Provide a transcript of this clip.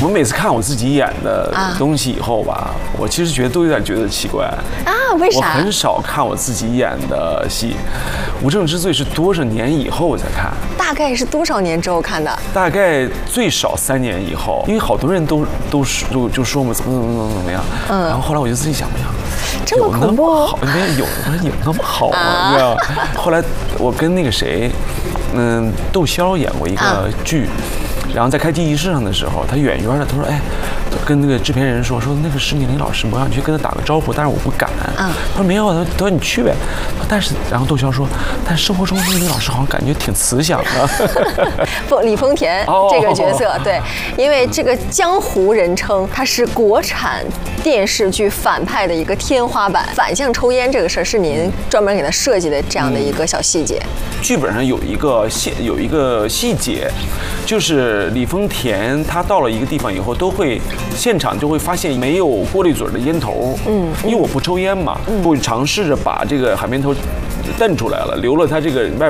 我每次看我自己演的东西以后吧，我其实都有点觉得奇怪啊，为啥？ 我很少看我自己演的戏，《无证之罪》是多少年以后才看？ 大概是多少年之后看的？ 大概最少3年以后，因为好多人都说我怎么样，然后后来我就自己想， 这么恐怖？ 好，有那么好吗？你知道吗？后来我跟那个谁，窦骁演过一个剧。然后在开机仪式上的时候，他远远的他说：“哎，跟那个制片人说那个是宁老师，我想去跟他打个招呼，但是我不敢。”他说：“没有。”他说：“你去呗。”但是然后窦骁说：“但生活中宁老师好像感觉挺慈祥的。” 不，李丰田这个角色，对，因为这个江湖人称他是国产电视剧反派的一个天花板。反向抽烟这个事儿是您专门给他设计的这样的一个小细节。 剧本上有一个细节，就是李丰田他到了一个地方以后，现场就会发现没有过滤嘴的烟头，因为我不抽烟嘛，会尝试着把这个海绵头瞪出来了，留了它这个外